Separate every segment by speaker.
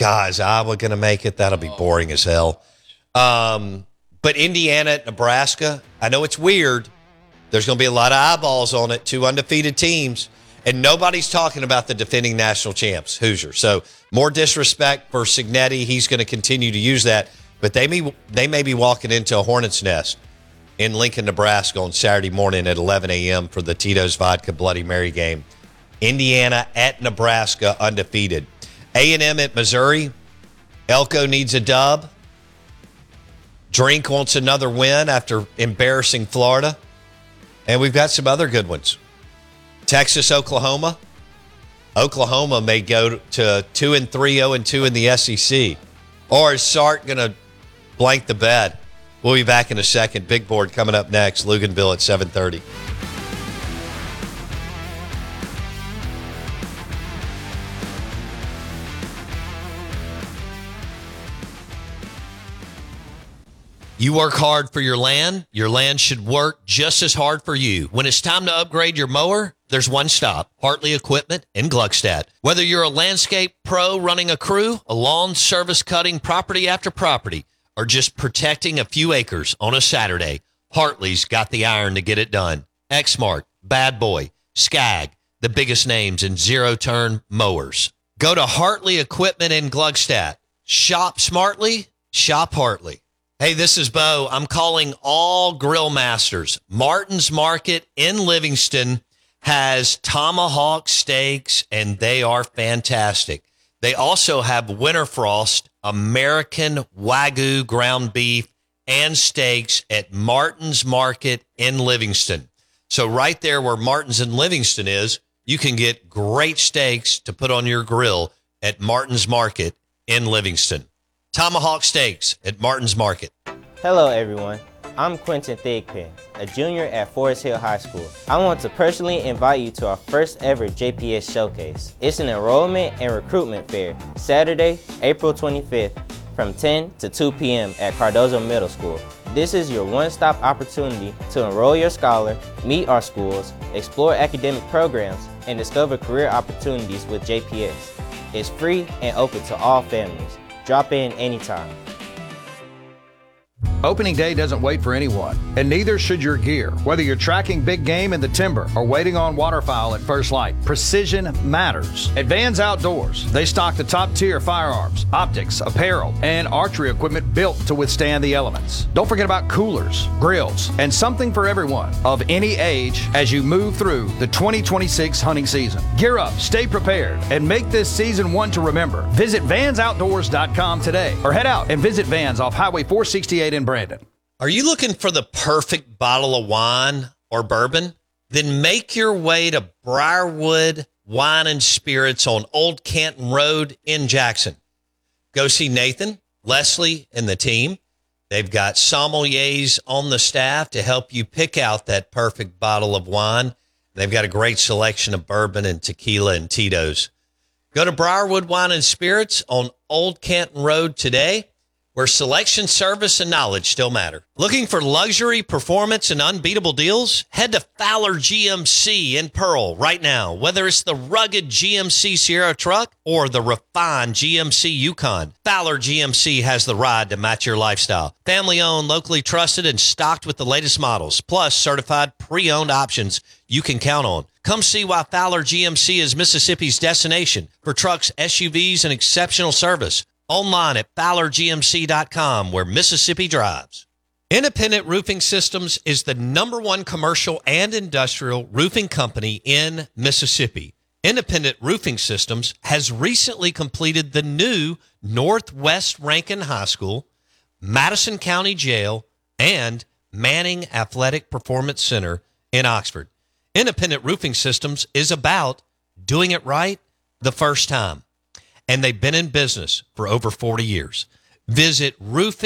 Speaker 1: God, is Iowa going to make it? That'll be boring as hell. But Indiana at Nebraska, I know it's weird. There's going to be a lot of eyeballs on it, two undefeated teams, and nobody's talking about the defending national champs, Hoosier. So more disrespect for Cignetti. He's going to continue to use that, but they may be walking into a hornet's nest in Lincoln, Nebraska on Saturday morning at 11 a.m. for the Tito's Vodka Bloody Mary game. Indiana at Nebraska, undefeated. A&M at Missouri. Elko needs a dub. Drink wants another win after embarrassing Florida. And we've got some other good ones. Texas, Oklahoma. Oklahoma may go to 2-3, 0-2 in the SEC. Or is Sark going to blank the bed? We'll be back in a second. Big board coming up next. Luganville at 7:30. You work hard for your land should work just as hard for you. When it's time to upgrade your mower, there's one stop, Hartley Equipment in Gluckstadt. Whether you're a landscape pro running a crew, a lawn service cutting property after property, or just protecting a few acres on a Saturday, Hartley's got the iron to get it done. Exmark, Bad Boy, Skag, the biggest names in zero-turn mowers. Go to Hartley Equipment in Gluckstadt. Shop smartly, shop Hartley. Hey, this is Bo. I'm calling all grill masters. Martin's Market in Livingston has tomahawk steaks, and they are fantastic. They also have Winterfrost American Wagyu ground beef and steaks at Martin's Market in Livingston. So right there where Martin's in Livingston is, you can get great steaks to put on your grill at Martin's Market in Livingston. Tomahawk steaks at Martin's Market.
Speaker 2: Hello everyone, I'm Quentin Thigpen, a junior at Forest Hill High School. I want to personally invite you to our first ever JPS Showcase. It's an enrollment and recruitment fair, Saturday, April 25th from 10 to 2 p.m. at Cardozo Middle School. This is your one-stop opportunity to enroll your scholar, meet our schools, explore academic programs, and discover career opportunities with JPS. It's free and open to all families. Drop in anytime.
Speaker 3: Opening day doesn't wait for anyone, and neither should your gear. Whether you're tracking big game in the timber or waiting on waterfowl at first light, precision matters. At Vans Outdoors, they stock the top-tier firearms, optics, apparel, and archery equipment built to withstand the elements. Don't forget about coolers, grills, and something for everyone of any age as you move through the 2026 hunting season. Gear up, stay prepared, and make this season one to remember. Visit vansoutdoors.com today or head out and visit Vans off Highway 468 in Brandon.
Speaker 1: Are you looking for the perfect bottle of wine or bourbon? Then make your way to Briarwood Wine and Spirits on Old Canton Road in Jackson. Go see Nathan, Leslie, and the team. They've got sommeliers on the staff to help you pick out that perfect bottle of wine. They've got a great selection of bourbon and tequila and Tito's. Go to Briarwood Wine and Spirits on Old Canton Road today, where selection, service, and knowledge still matter. Looking for luxury, performance, and unbeatable deals? Head to Fowler GMC in Pearl right now. Whether it's the rugged GMC Sierra truck or the refined GMC Yukon, Fowler GMC has the ride to match your lifestyle. Family-owned, locally trusted, and stocked with the latest models, plus certified pre-owned options you can count on. Come see why Fowler GMC is Mississippi's destination for trucks, SUVs, and exceptional service. Online at FowlerGMC.com, where Mississippi drives. Independent Roofing Systems is the #1 commercial and industrial roofing company in Mississippi. Independent Roofing Systems has recently completed the new Northwest Rankin High School, Madison County Jail, and Manning Athletic Performance Center in Oxford. Independent Roofing Systems is about doing it right the first time. And they've been in business for over 40 years. Visit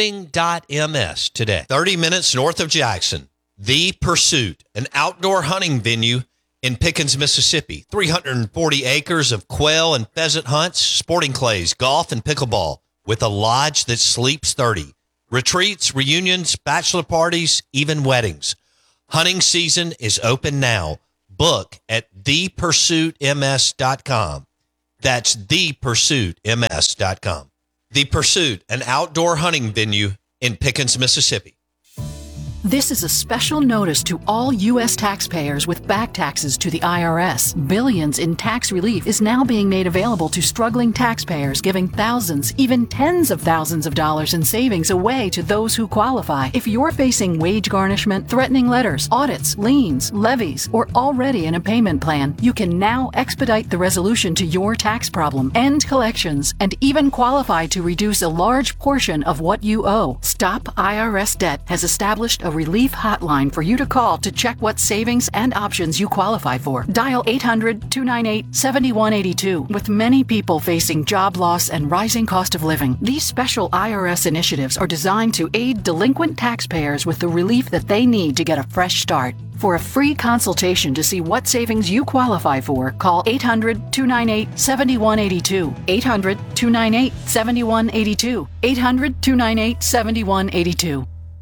Speaker 1: roofing.ms today. 30 minutes north of Jackson, The Pursuit, an outdoor hunting venue in Pickens, Mississippi. 340 acres of quail and pheasant hunts, sporting clays, golf, and pickleball, with a lodge that sleeps 30. Retreats, reunions, bachelor parties, even weddings. Hunting season is open now. Book at thepursuitms.com. That's thepursuitms.com. The Pursuit, an outdoor hunting venue in Pickens, Mississippi.
Speaker 4: This is a special notice to all U.S. taxpayers with back taxes to the IRS. Billions in tax relief is now being made available to struggling taxpayers, giving thousands, even tens of thousands of dollars in savings away to those who qualify. If you're facing wage garnishment, threatening letters, audits, liens, levies, or already in a payment plan, you can now expedite the resolution to your tax problem, end collections, and even qualify to reduce a large portion of what you owe. Stop IRS Debt has established a relief hotline for you to call to check what savings and options you qualify for. Dial 800-298-7182. With many people facing job loss and rising cost of living, these special IRS initiatives are designed to aid delinquent taxpayers with the relief that they need to get a fresh start. For a free consultation to see what savings you qualify for, call 800-298-7182. 800-298-7182. 800-298-7182.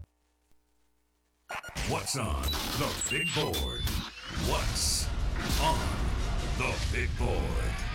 Speaker 5: What's on the big board? What's on the big board?